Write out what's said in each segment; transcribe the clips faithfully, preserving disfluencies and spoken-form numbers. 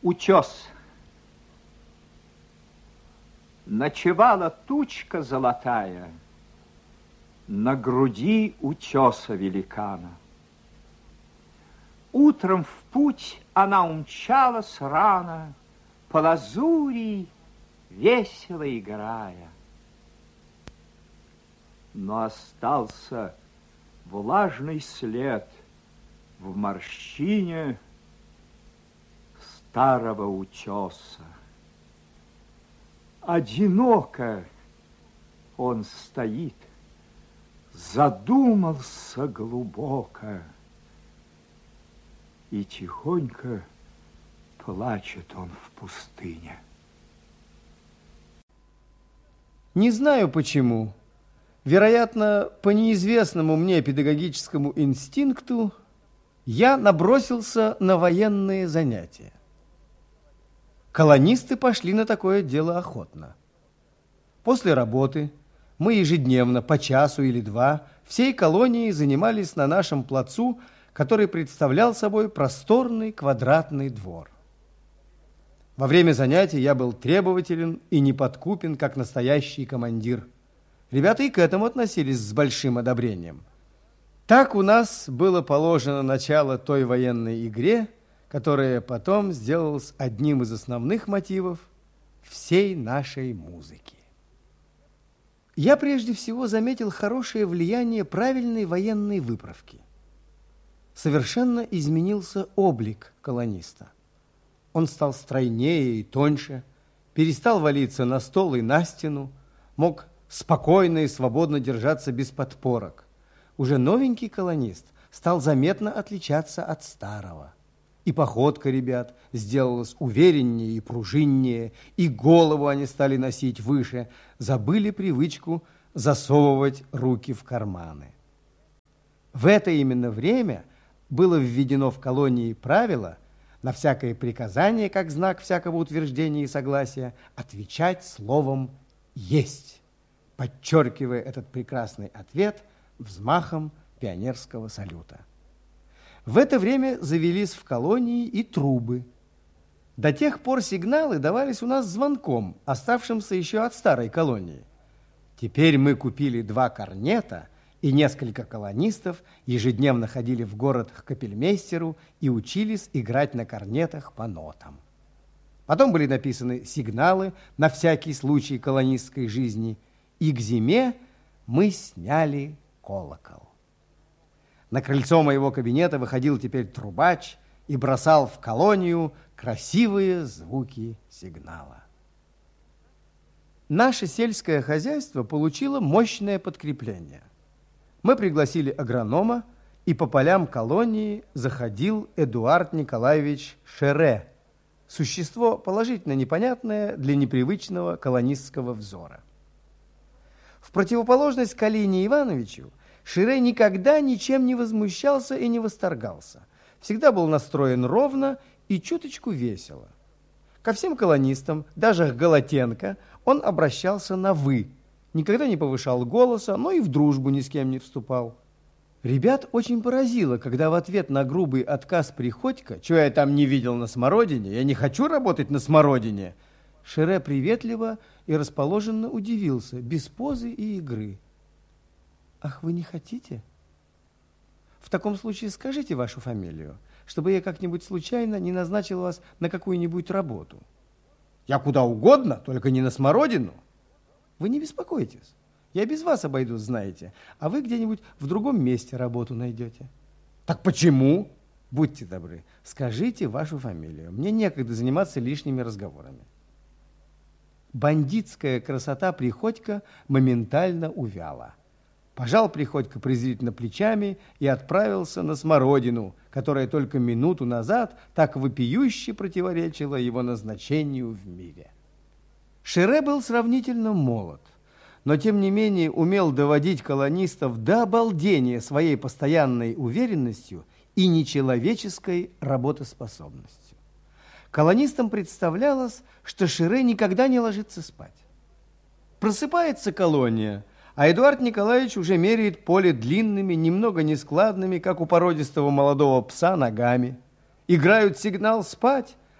Утес. Ночевала тучка золотая на груди утеса великана. Утром в путь она умчалась рано, по лазури весело играя. Но остался влажный след в морщине старого утеса. Одиноко он стоит, задумался глубоко, и тихонько плачет он в пустыне. Не знаю почему. Вероятно, по неизвестному мне педагогическому инстинкту я набросился на военные занятия. Колонисты пошли на такое дело охотно. После работы мы ежедневно по часу или два всей колонией занимались на нашем плацу, который представлял собой просторный квадратный двор. Во время занятий я был требователен и неподкупен, как настоящий командир. Ребята и к этому относились с большим одобрением. Так у нас было положено начало той военной игре, которая потом сделалась одним из основных мотивов всей нашей музыки. Я прежде всего заметил хорошее влияние правильной военной выправки. Совершенно изменился облик колониста. Он стал стройнее и тоньше, перестал валиться на стол и на стену, мог спокойно и свободно держаться без подпорок. Уже новенький колонист стал заметно отличаться от старого. И походка ребят сделалась увереннее и пружиннее, и голову они стали носить выше, забыли привычку засовывать руки в карманы. В это именно время было введено в колонии правило на всякое приказание, как знак всякого утверждения и согласия, отвечать словом «есть», подчеркивая этот прекрасный ответ взмахом пионерского салюта. В это время завелись в колонии и трубы. До тех пор сигналы давались у нас звонком, оставшимся еще от старой колонии. Теперь мы купили два корнета, и несколько колонистов ежедневно ходили в город к капельмейстеру и учились играть на корнетах по нотам. Потом были написаны сигналы на всякий случай колонистской жизни, и к зиме мы сняли колокол. На крыльцо моего кабинета выходил теперь трубач и бросал в колонию красивые звуки сигнала. Наше сельское хозяйство получило мощное подкрепление. Мы пригласили агронома, и по полям колонии заходил Эдуард Николаевич Шере, существо положительно непонятное для непривычного колонистского взора. В противоположность Калине Ивановичу, Шере никогда ничем не возмущался и не восторгался. Всегда был настроен ровно и чуточку весело. Ко всем колонистам, даже к Голотенко, он обращался на «вы», никогда не повышал голоса, но и в дружбу ни с кем не вступал. Ребят очень поразило, когда в ответ на грубый отказ Приходько, чего я там не видел на смородине, я не хочу работать на смородине, Шере приветливо и расположенно удивился, без позы и игры. Ах, вы не хотите? В таком случае скажите вашу фамилию, чтобы я как-нибудь случайно не назначил вас на какую-нибудь работу. Я куда угодно, только не на смородину. Вы не беспокойтесь, я без вас обойдусь, знаете, а вы где-нибудь в другом месте работу найдете. Так почему? Будьте добры, скажите вашу фамилию, мне некогда заниматься лишними разговорами. Бандитская красота Приходько моментально увяла. Пожал Приходько презрительно плечами и отправился на смородину, которая только минуту назад так вопиюще противоречила его назначению в мире. Шере был сравнительно молод, но тем не менее умел доводить колонистов до обалдения своей постоянной уверенностью и нечеловеческой работоспособностью. Колонистам представлялось, что Шере никогда не ложится спать. Просыпается колония, а Эдуард Николаевич уже меряет поле длинными, немного нескладными, как у породистого молодого пса, ногами. Играют сигнал «спать»,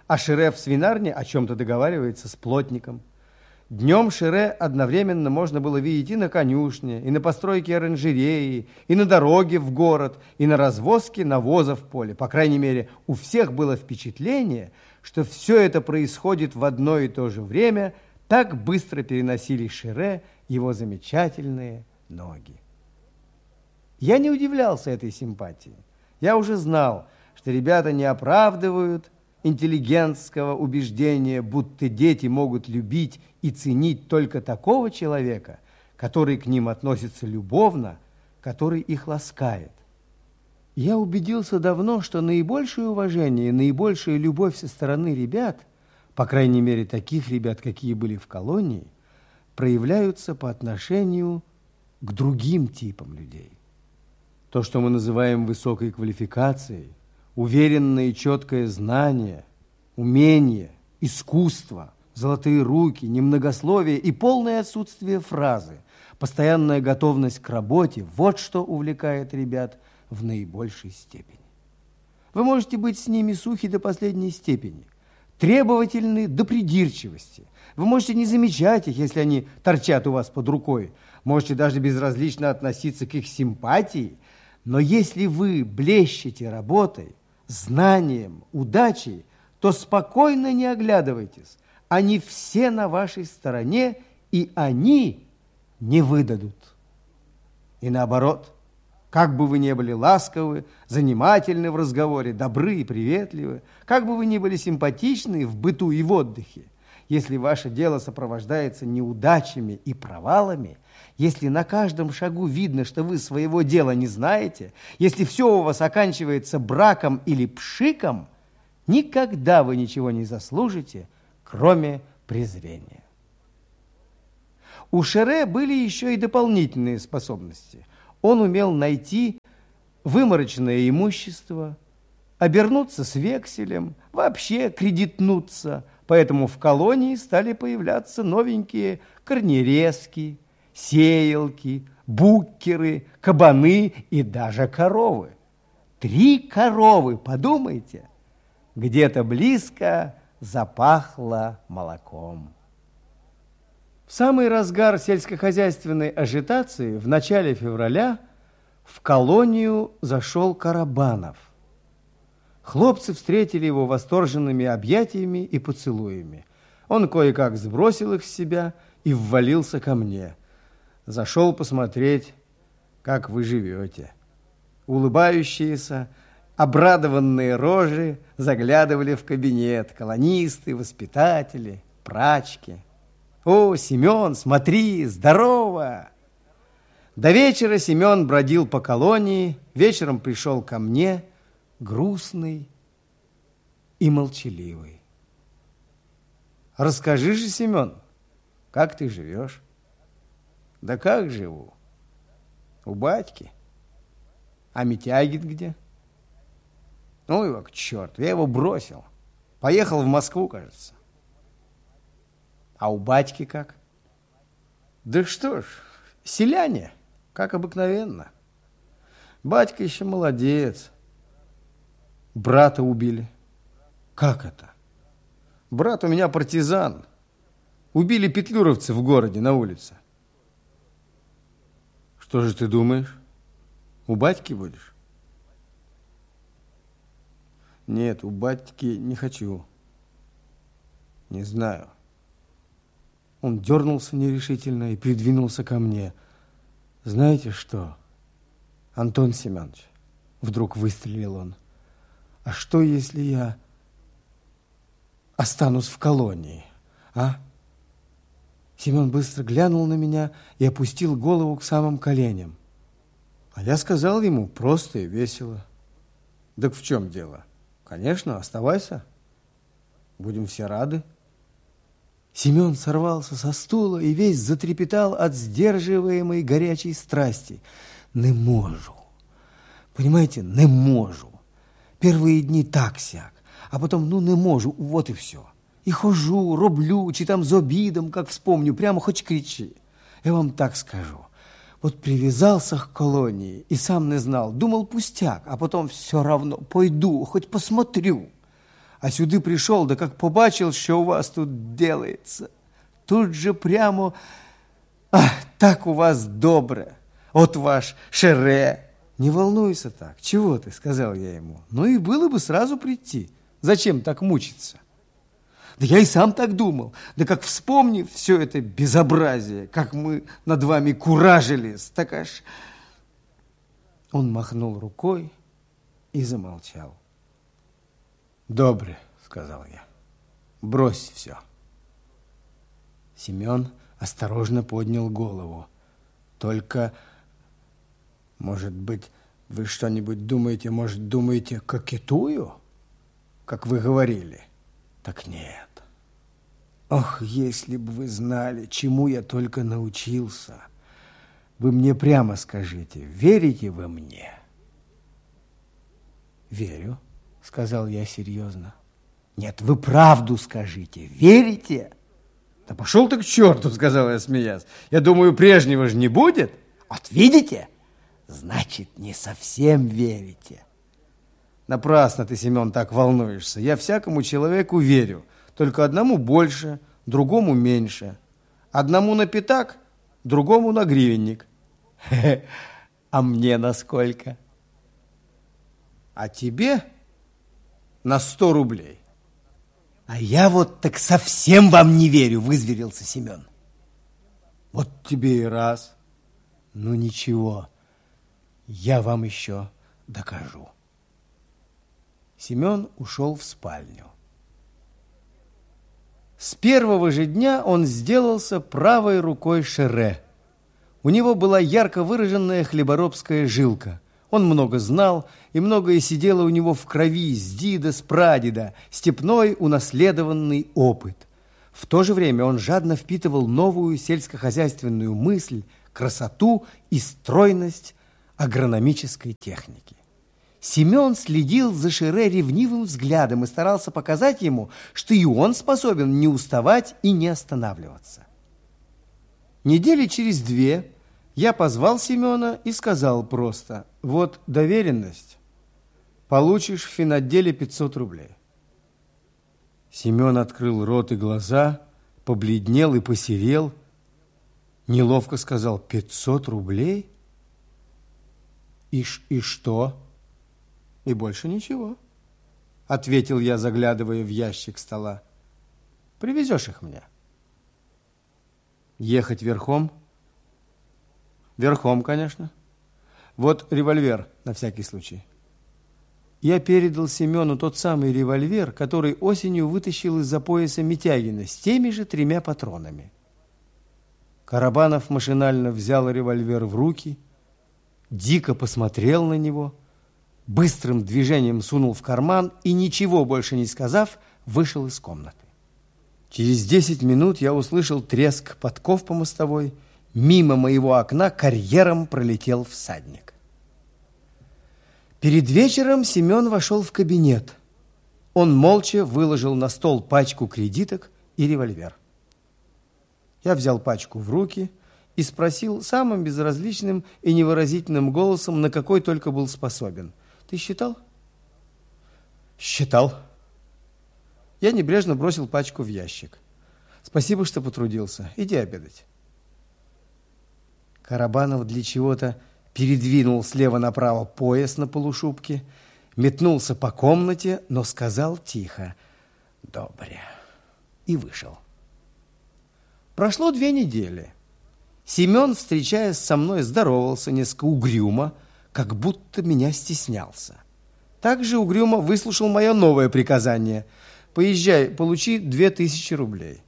а Шире в свинарне о чем-то договаривается с плотником. Днем Шире одновременно можно было видеть и на конюшне, и на постройке оранжереи, и на дороге в город, и на развозке навоза в поле. По крайней мере, у всех было впечатление, что все это происходит в одно и то же время, так быстро переносили Шире его замечательные ноги. Я не удивлялся этой симпатии. Я уже знал, что ребята не оправдывают интеллигентского убеждения, будто дети могут любить и ценить только такого человека, который к ним относится любовно, который их ласкает. Я убедился давно, что наибольшее уважение и наибольшая любовь со стороны ребят, по крайней мере таких ребят, какие были в колонии, проявляются по отношению к другим типам людей. То, что мы называем высокой квалификацией, уверенное и четкое знание, умение, искусство, золотые руки, немногословие и полное отсутствие фразы, постоянная готовность к работе – вот что увлекает ребят в наибольшей степени. Вы можете быть с ними сухи до последней степени, требовательны до придирчивости. Вы можете не замечать их, если они торчат у вас под рукой, можете даже безразлично относиться к их симпатии, но если вы блещете работой, знанием, удачей, то спокойно не оглядывайтесь. Они все на вашей стороне, и они не выдадут. И наоборот, как бы вы ни были ласковы, занимательны в разговоре, добры и приветливы, как бы вы ни были симпатичны в быту и в отдыхе, если ваше дело сопровождается неудачами и провалами, если на каждом шагу видно, что вы своего дела не знаете, если все у вас оканчивается браком или пшиком, никогда вы ничего не заслужите, кроме презрения. У Шире были еще и дополнительные способности. Он умел найти выморочное имущество, обернуться с векселем, вообще кредитнуться. Поэтому в колонии стали появляться новенькие корнерезки, сеялки, буккеры, кабаны и даже коровы. Три коровы, подумайте, где-то близко запахло молоком. В самый разгар сельскохозяйственной ажитации в начале февраля в колонию зашел Карабанов. Хлопцы встретили его восторженными объятиями и поцелуями. Он кое-как сбросил их с себя и ввалился ко мне. Зашел посмотреть, как вы живете. Улыбающиеся, обрадованные рожи заглядывали в кабинет. Колонисты, воспитатели, прачки. «О, Семен, смотри, здорово!» До вечера Семен бродил по колонии, вечером пришел ко мне, грустный и молчаливый. «Расскажи же, Семен, как ты живешь?» «Да как живу? У батьки. А Митягин где?» «Ну его к черту, я его бросил. Поехал в Москву, кажется». «А у батьки как?» «Да что ж, селяне, как обыкновенно. Батька еще молодец. Брата убили». «Как это?» «Брат у меня партизан. Убили петлюровцы в городе на улице». «Что же ты думаешь? У батьки будешь?» «Нет, у батьки не хочу. Не знаю». Он дернулся нерешительно и придвинулся ко мне. «Знаете что, Антон Семенович?» Вдруг выстрелил он. «А что, если я останусь в колонии, а?» Семен быстро глянул на меня и опустил голову к самым коленям. А я сказал ему просто и весело: «Так в чем дело? Конечно, оставайся. Будем все рады». Семен сорвался со стула и весь затрепетал от сдерживаемой горячей страсти. «Не можу. Понимаете, не можу. Первые дни так-сяк, а потом, ну, не можу, вот и все. І хожу, роблю, чи там з обідом, как вспомню, прямо хоть кричи. Я вам так скажу. Вот привязался к колонии и сам не знал, думал пустяк, а потом все равно пойду, хоть посмотрю. А сюди пришел, да как побачил, что у вас тут делается. Тут же прямо, ах, так у вас добре. Вот ваш Шере. Не волнуйся так. Чего ты, сказал я ему. Ну и было бы сразу прийти. Зачем так мучиться? Да я и сам так думал. Да как вспомнив все это безобразие, как мы над вами куражились, так аж... Он махнул рукой и замолчал. «Добре», — сказал я, — «брось все». Семен осторожно поднял голову. «Только, может быть, вы что-нибудь думаете, может, думаете, кокетую, как вы говорили?» «Так нет. Ох, если бы вы знали, чему я только научился. Вы мне прямо скажите, верите вы мне?» «Верю», — сказал я серьезно. «Нет, вы правду скажите, верите?» «Да пошел ты к черту», — сказал я, смеясь. «Я думаю, прежнего же не будет». «Вот видите? Значит, не совсем верите». «Напрасно ты, Семен, так волнуешься. Я всякому человеку верю. Только одному больше, другому меньше. Одному на пятак, другому на гривенник». «А мне на сколько?» «А тебе на сто рублей». «А я вот так совсем вам не верю», — вызверился Семен. «Вот тебе и раз. Ну ничего, я вам еще докажу». Семен ушел в спальню. С первого же дня он сделался правой рукой Шере. У него была ярко выраженная хлеборобская жилка. Он много знал, и многое сидело у него в крови с дида, с прадеда, степной унаследованный опыт. В то же время он жадно впитывал новую сельскохозяйственную мысль, красоту и стройность агрономической техники. Семен следил за Шере ревнивым взглядом и старался показать ему, что и он способен не уставать и не останавливаться. Недели через две я позвал Семена и сказал просто: «Вот доверенность, получишь в финотделе пятьсот рублей». Семен открыл рот и глаза, побледнел и посерел, неловко сказал: «пятьсот рублей? И, и что?» «И больше ничего», — ответил я, заглядывая в ящик стола. «Привезешь их мне». «Ехать верхом?» «Верхом, конечно. Вот револьвер на всякий случай». Я передал Семену тот самый револьвер, который осенью вытащил из-за пояса Митягина с теми же тремя патронами. Карабанов машинально взял револьвер в руки, дико посмотрел на него, быстрым движением сунул в карман и, ничего больше не сказав, вышел из комнаты. Через десять минут я услышал треск подков по мостовой. Мимо моего окна карьером пролетел всадник. Перед вечером Семен вошел в кабинет. Он молча выложил на стол пачку кредиток и револьвер. Я взял пачку в руки и спросил самым безразличным и невыразительным голосом, на какой только был способен: «Ты считал?» «Считал». Я небрежно бросил пачку в ящик. «Спасибо, что потрудился. Иди обедать». Карабанов для чего-то передвинул слева направо пояс на полушубке, метнулся по комнате, но сказал тихо: «Добре», и вышел. Прошло две недели. Семен, встречаясь со мной, здоровался несколько угрюмо, как будто меня стеснялся. Также угрюмо выслушал мое новое приказание: «Поезжай, получи две тысячи рублей».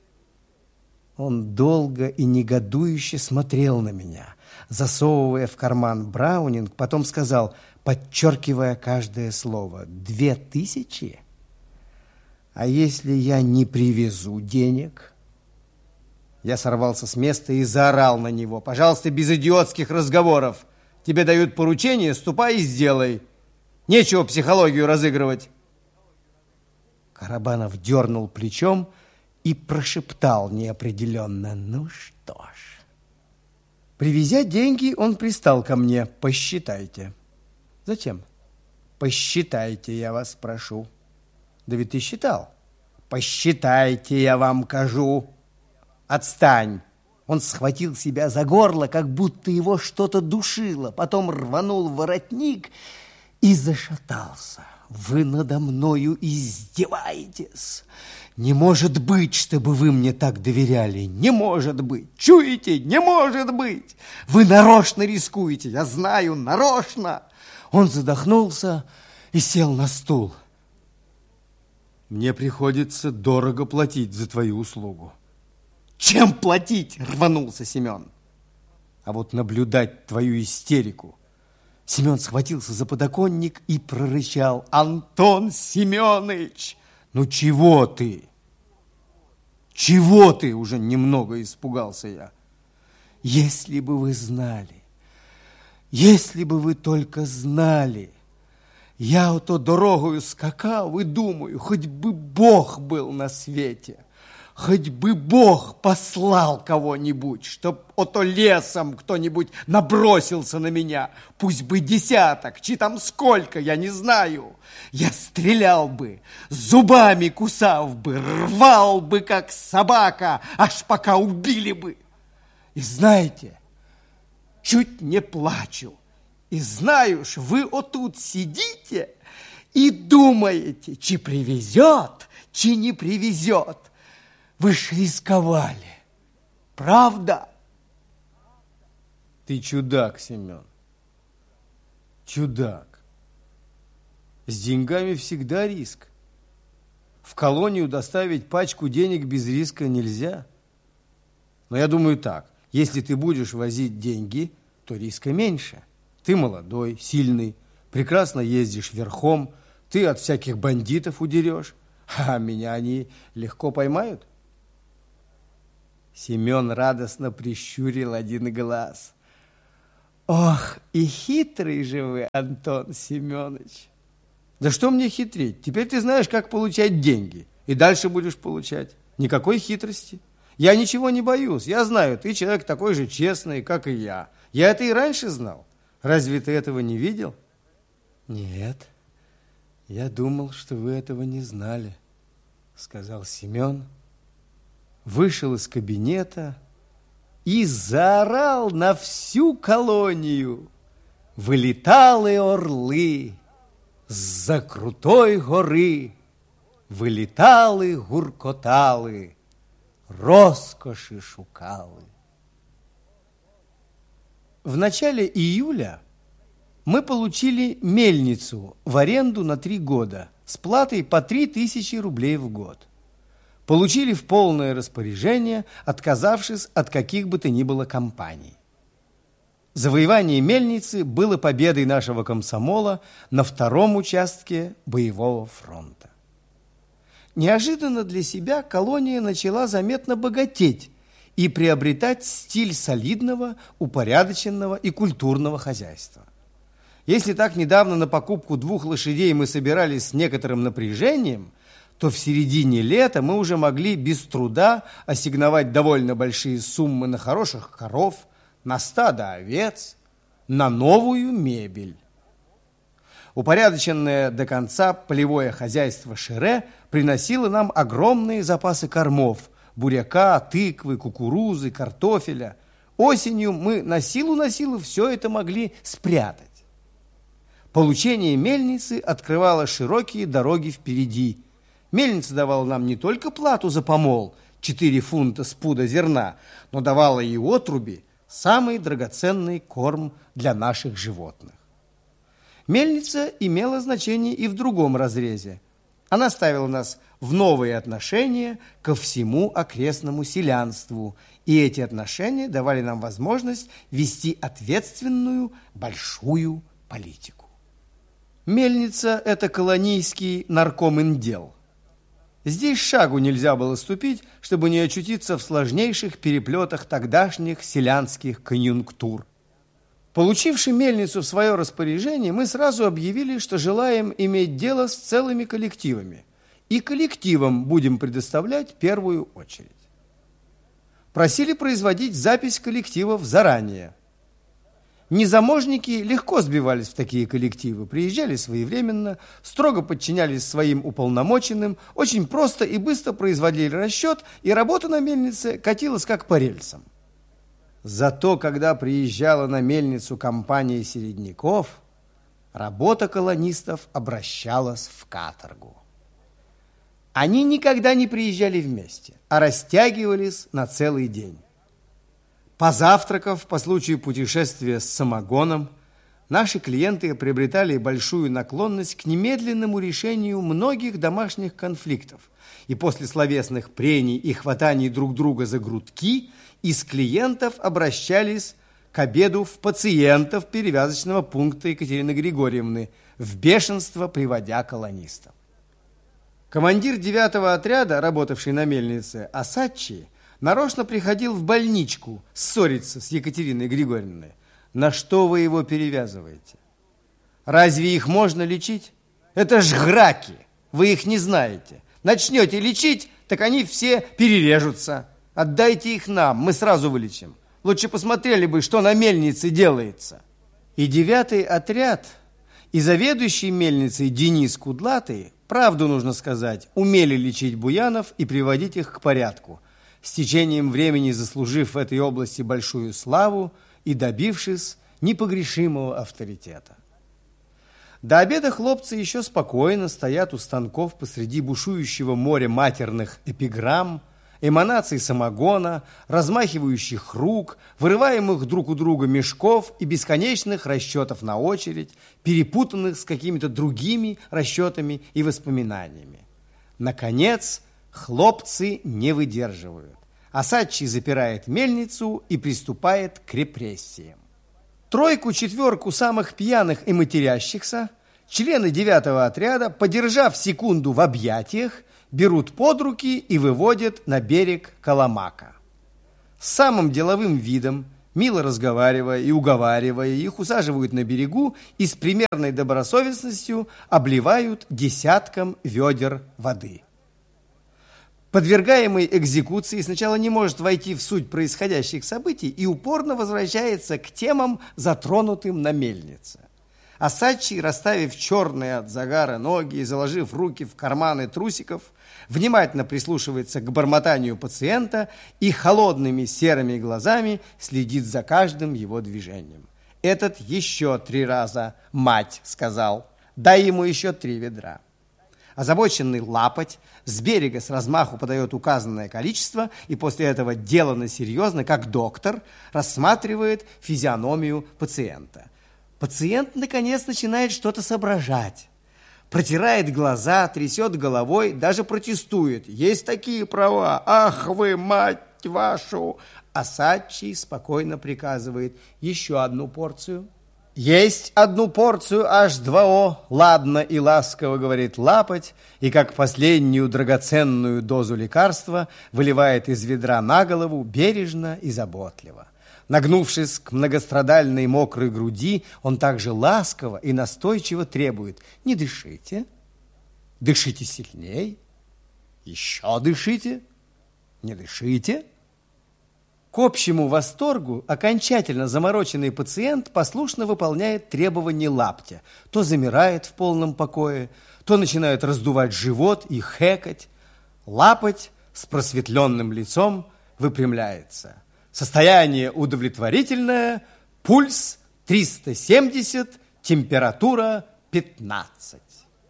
Он долго и негодующе смотрел на меня, засовывая в карман браунинг, потом сказал, подчеркивая каждое слово: «Две тысячи? А если я не привезу денег?» Я сорвался с места и заорал на него: «Пожалуйста, без идиотских разговоров. Тебе дают поручение, ступай и сделай. Нечего психологию разыгрывать». Карабанов дернул плечом и прошептал неопределенно: «Ну что ж». Привезя деньги, он пристал ко мне: «Посчитайте». «Зачем?» «Посчитайте, я вас прошу». Да ведь ты считал. Посчитайте, я вам кажу. Отстань. Он схватил себя за горло, как будто его что-то душило, потом рванул воротник и зашатался. Вы надо мною издеваетесь. Не может быть, чтобы вы мне так доверяли. Не может быть. Чуете? Не может быть. Вы нарочно рискуете. Я знаю, нарочно. Он задохнулся и сел на стул. Мне приходится дорого платить за твою услугу. Чем платить? Рванулся Семен. А вот наблюдать твою истерику. Семен схватился за подоконник и прорычал: Антон Семенович, ну чего ты? Чего ты? Уже немного испугался я. Если бы вы знали, если бы вы только знали. Я ото дорогою скакал и думаю, хоть бы Бог был на свете, хоть бы Бог послал кого-нибудь, чтоб ото лесом кто-нибудь набросился на меня, пусть бы десяток, чи там сколько, я не знаю. Я стрелял бы, зубами кусал бы, рвал бы, как собака, аж пока убили бы. И знаете, чуть не плачу. И знаю ж, вы отут сидите и думаете, чи привезет, чи не привезет. Вы ж рисковали. Правда? Ты чудак, Семен. Чудак. С деньгами всегда риск. В колонию доставить пачку денег без риска нельзя. Но я думаю так, если ты будешь возить деньги, то риска меньше. Ты молодой, сильный, прекрасно ездишь верхом, ты от всяких бандитов удерешь, а меня они легко поймают. Семен радостно прищурил один глаз. Ох, и хитрый же вы, Антон Семенович. Да что мне хитрить? Теперь ты знаешь, как получать деньги, и дальше будешь получать. Никакой хитрости. Я ничего не боюсь, я знаю, ты человек такой же честный, как и я. Я это и раньше знал. Разве ты этого не видел? Нет, я думал, что вы этого не знали, сказал Семен, вышел из кабинета и заорал на всю колонию. Вылетали орлы з-за крутой горы, вилітали, гуркотали, розкоші шукали. В начале июля мы получили мельницу в аренду на три года с платой по три тысячи рублей в год. Получили в полное распоряжение, отказавшись от каких бы то ни было компаний. Завоевание мельницы было победой нашего комсомола на втором участке боевого фронта. Неожиданно для себя колония начала заметно богатеть и приобретать стиль солидного, упорядоченного и культурного хозяйства. Если так недавно на покупку двух лошадей мы собирались с некоторым напряжением, то в середине лета мы уже могли без труда ассигновать довольно большие суммы на хороших коров, на стадо овец, на новую мебель. Упорядоченное до конца полевое хозяйство Шире приносило нам огромные запасы кормов, буряка, тыквы, кукурузы, картофеля. Осенью мы на силу на силу все это могли спрятать. Получение мельницы открывало широкие дороги впереди. Мельница давала нам не только плату за помол, четыре фунта с пуда зерна, но давала и отруби, самый драгоценный корм для наших животных. Мельница имела значение и в другом разрезе. Она ставила нас в новые отношения ко всему окрестному селянству, и эти отношения давали нам возможность вести ответственную большую политику. Мельница – это колонийский наркоминдел. Здесь шагу нельзя было ступить, чтобы не очутиться в сложнейших переплетах тогдашних селянских конъюнктур. Получивши мельницу в свое распоряжение, мы сразу объявили, что желаем иметь дело с целыми коллективами, и коллективам будем предоставлять первую очередь. Просили производить запись коллективов заранее. Незаможники легко сбивались в такие коллективы, приезжали своевременно, строго подчинялись своим уполномоченным, очень просто и быстро производили расчет, и работа на мельнице катилась как по рельсам. Зато, когда приезжала на мельницу компания середняков, работа колонистов обращалась в каторгу. Они никогда не приезжали вместе, а растягивались на целый день. Позавтракав по случаю путешествия с самогоном, наши клиенты приобретали большую наклонность к немедленному решению многих домашних конфликтов, и после словесных прений и хватаний друг друга за грудки из клиентов обращались к обеду в пациентов перевязочного пункта Екатерины Григорьевны, в бешенство приводя колонистов. Командир девятого отряда, работавший на мельнице, Осадчий, нарочно приходил в больничку ссориться с Екатериной Григорьевной. На что вы его перевязываете? Разве их можно лечить? Это ж граки, вы их не знаете. Начнете лечить, так они все перережутся. Отдайте их нам, мы сразу вылечим. Лучше посмотрели бы, что на мельнице делается. И девятый отряд, и заведующий мельницей Денис Кудлатый, правду нужно сказать, умели лечить буянов и приводить их к порядку, с течением времени заслужив в этой области большую славу и добившись непогрешимого авторитета. До обеда хлопцы еще спокойно стоят у станков посреди бушующего моря матерных эпиграмм, эманаций самогона, размахивающих рук, вырываемых друг у друга мешков и бесконечных расчетов на очередь, перепутанных с какими-то другими расчетами и воспоминаниями. Наконец, хлопцы не выдерживают. Осадчий запирает мельницу и приступает к репрессиям. Тройку-четверку самых пьяных и матерящихся члены девятого отряда, подержав секунду в объятиях, берут под руки и выводят на берег Коломака. С самым деловым видом, мило разговаривая и уговаривая, их усаживают на берегу и с примерной добросовестностью обливают десятком ведер воды. Подвергаемый экзекуции сначала не может войти в суть происходящих событий и упорно возвращается к темам, затронутым на мельнице. Осадчий, расставив черные от загара ноги и заложив руки в карманы трусиков, внимательно прислушивается к бормотанию пациента и холодными серыми глазами следит за каждым его движением. Этот еще три раза «мать» сказал, дай ему еще три ведра. Озабоченный лапоть с берега с размаху подает указанное количество и после этого деланно серьезно, как доктор, рассматривает физиономию пациента. Пациент, наконец, начинает что-то соображать. Протирает глаза, трясет головой, даже протестует. Есть такие права. Ах вы, мать вашу! Осадчий спокойно приказывает еще одну порцию. Есть одну порцию аш два о, ладно и ласково говорит лапоть, и как последнюю драгоценную дозу лекарства выливает из ведра на голову бережно и заботливо. Нагнувшись к многострадальной мокрой груди, он также ласково и настойчиво требует: не дышите, дышите сильней, еще дышите, не дышите. К общему восторгу окончательно замороченный пациент послушно выполняет требования лаптя. То замирает в полном покое, то начинает раздувать живот и хэкать. Лапоть с просветленным лицом выпрямляется. Состояние удовлетворительное, пульс триста семьдесят, температура пятнадцать.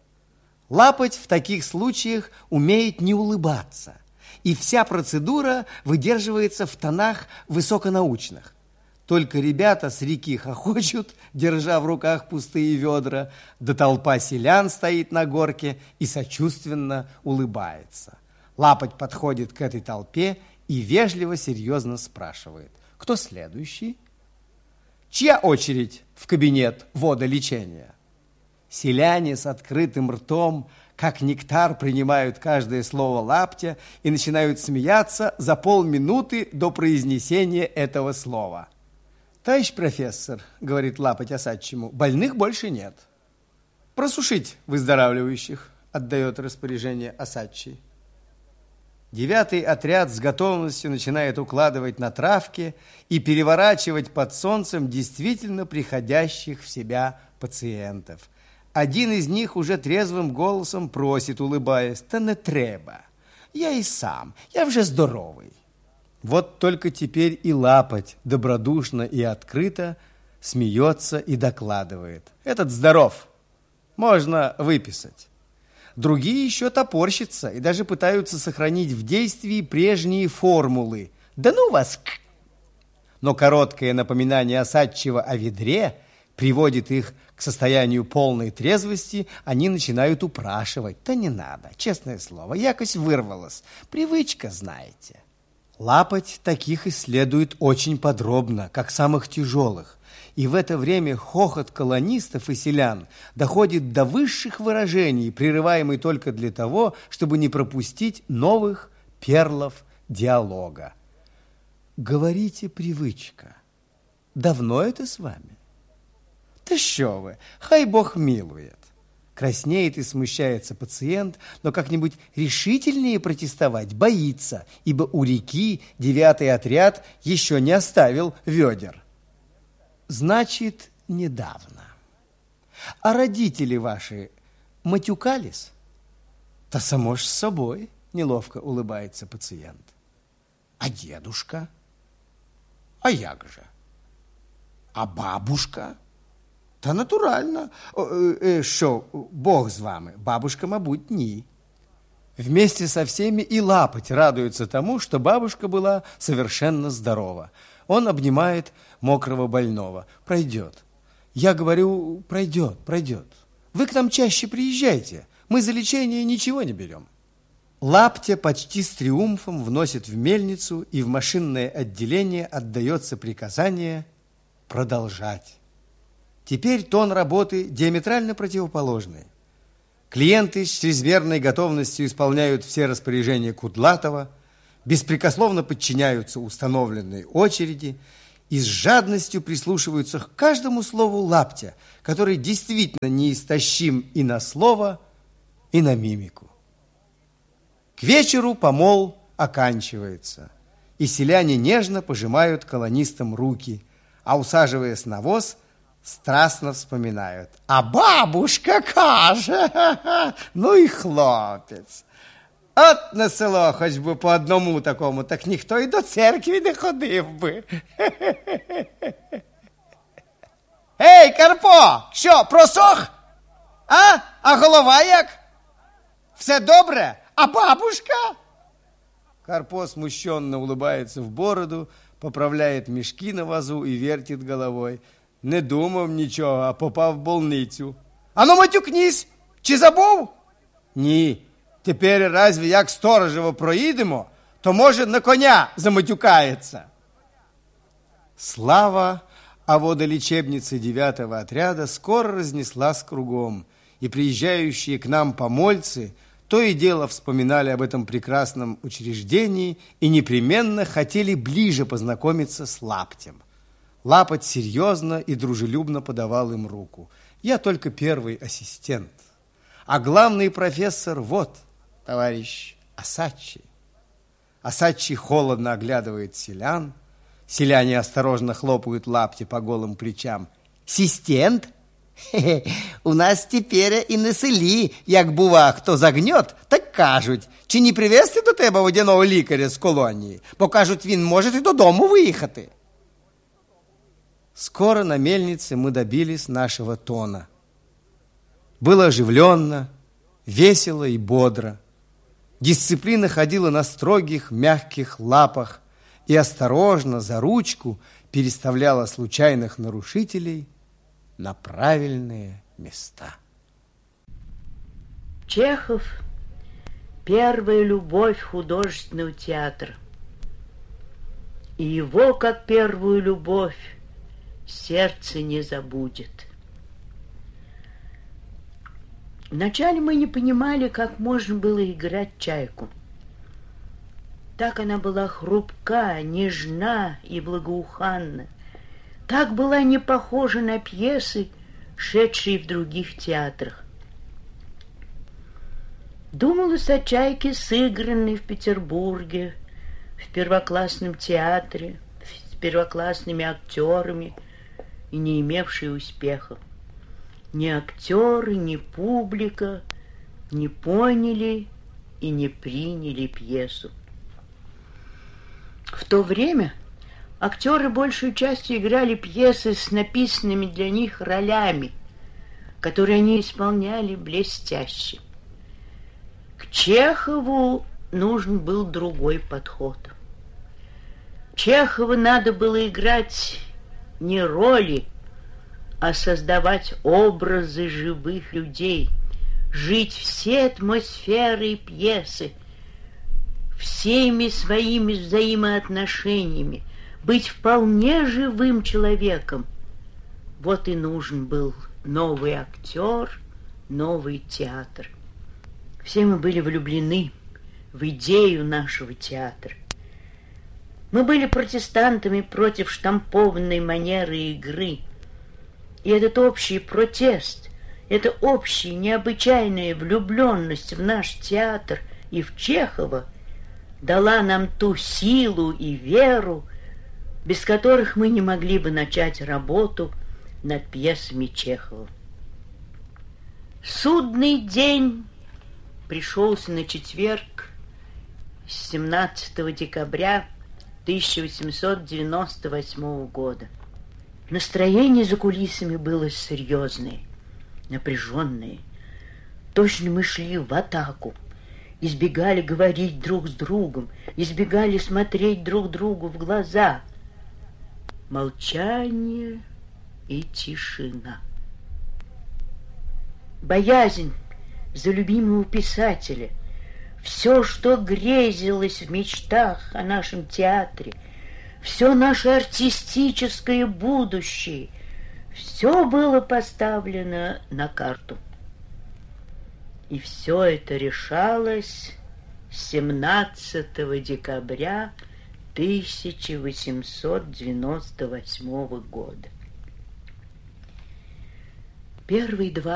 Лапоть в таких случаях умеет не улыбаться, и вся процедура выдерживается в тонах высоконаучных. Только ребята с реки хохочут, держа в руках пустые ведра, да толпа селян стоит на горке и сочувственно улыбается. Лапоть подходит к этой толпе и вежливо, серьезно спрашивает: кто следующий? Чья очередь в кабинет водолечения? Селяне с открытым ртом, как нектар, принимают каждое слово лаптя и начинают смеяться за полминуты до произнесения этого слова. Товарищ профессор, говорит лапоть Осадчему, больных больше нет. Просушить выздоравливающих, отдает распоряжение Осадчий. Девятый отряд с готовностью начинает укладывать на травке и переворачивать под солнцем действительно приходящих в себя пациентов. Один из них уже трезвым голосом просит, улыбаясь: «Та не треба, я и сам, я вже здоровый». Вот только теперь и Лапоть добродушно и открыто смеется и докладывает: «Этот здоров, можно выписать». Другие еще топорщатся и даже пытаются сохранить в действии прежние формулы. «Да ну вас!» Но короткое напоминание Осадчего о ведре приводит их к состоянию полной трезвости, они начинают упрашивать: «Да не надо, честное слово, якось вырвалось, привычка, знаете». Лапоть таких исследует очень подробно, как самых тяжелых, и в это время хохот колонистов и селян доходит до высших выражений, прерываемый только для того, чтобы не пропустить новых перлов диалога. Говорите, привычка. Давно это с вами? Да що вы, хай Бог милует. Краснеет и смущается пациент, но как-нибудь решительнее протестовать боится, ибо у реки девятый отряд еще не оставил ведер. Значит, недавно. А родители ваши матюкались? Да само ж с собой, неловко улыбается пациент. А дедушка? А як же? А бабушка? Та натурально. Що, Бог з вами? Бабушка, мабуть, ні. Вместе со всеми и Лапоть радуется тому, что бабушка была совершенно здорова. Он обнимает мокрого больного. Пройдет. Я говорю, пройдет, пройдет. Вы к нам чаще приезжайте. Мы за лечение ничего не берем. Лаптя почти с триумфом вносит в мельницу, и в машинное отделение отдается приказание продолжать. Теперь тон работы диаметрально противоположный. Клиенты с чрезмерной готовностью исполняют все распоряжения Кудлатова, беспрекословно подчиняются установленной очереди и с жадностью прислушиваются к каждому слову Лаптя, который действительно неистощим и на слово, и на мимику. К вечеру помол оканчивается, и селяне нежно пожимают колонистам руки, а, усаживаясь на воз, страстно вспоминают: «А бабушка каже, ну і хлопець! От на село хоч би по одному такому, так ніхто і до церкви не ходив би». Ей, Карпо, що, просох? А? А голова як? Все добре? А бабушка? Карпо смущенно улыбается в бороду, поправляет мешки на вазу и вертит головой. Не думав нічого, а попав в больницю. А ну матюкнись, чи забув? Ні, тепер разве як сторожево проїдемо, то може на коня заматюкається. Слава о водолечебнице девятого отряда скоро разнеслась кругом, и приезжающие к нам помольцы то и дело вспоминали об этом прекрасном учреждении и непременно хотели ближе познакомиться с Лаптем. Лапоть серьезно и дружелюбно подавал им руку. Я только первый ассистент. А главный профессор вот, товарищ Осадчий. Осадчий холодно оглядывает селян. Селяне осторожно хлопают Лапти по голым плечам. Сістент? У нас тепер і на селі, як бува, хто загнет, так кажуть, чи не привезти до тебе водяного лікаря з колонії, бо кажуть, він може і додому виїхати. Скоро на мельнице мы добились нашего тона. Было оживленно, весело и бодро. Дисциплина ходила на строгих, мягких лапах и осторожно за ручку переставляла случайных нарушителей на правильные места. Чехов – первая любовь художественного театра. И его, как первую любовь, сердце не забудет. Вначале мы не понимали, как можно было играть чайку. Так она была хрупка, нежна и благоуханна. Так была не похожа на пьесы, шедшие в других театрах. Думалось о чайке, сыгранной в Петербурге, в первоклассном театре, с первоклассными актерами и не имевшей успеха. Ни актеры, ни публика не поняли и не приняли пьесу. В то время актеры большей частью играли пьесы с написанными для них ролями, которые они исполняли блестяще. К Чехову нужен был другой подход. Чехову надо было играть не роли, а создавать образы живых людей, жить всей атмосферой пьесы, всеми своими взаимоотношениями, быть вполне живым человеком. Вот и нужен был новый актер, новый театр. Все мы были влюблены в идею нашего театра. Мы были протестантами против штампованной манеры игры. И этот общий протест, эта общая необычайная влюбленность в наш театр и в Чехова дала нам ту силу и веру, без которых мы не могли бы начать работу над пьесами Чехова. Судный день пришелся на четверг, семнадцатого декабря тысяча восемьсот девяносто восьмого года. Настроение за кулисами было серьезное, напряженное. Точно мы шли в атаку, избегали говорить друг с другом, избегали смотреть друг другу в глаза. Молчание и тишина. Боязнь за любимого писателя, все, что грезилось в мечтах о нашем театре, все наше артистическое будущее, все было поставлено на карту. И все это решалось семнадцатого декабря тысяча восемьсот девяносто восьмого года. Первые два